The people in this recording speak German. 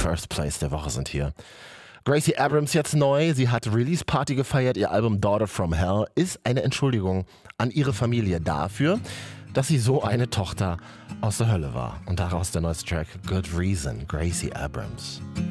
First Place der Woche sind hier. Gracie Abrams jetzt neu. Sie hat Release-Party gefeiert. Ihr Album Daughter from Hell ist eine Entschuldigung an ihre Familie dafür, dass sie so eine Tochter aus der Hölle war. Und daraus der neueste Track Good Reason, Gracie Abrams.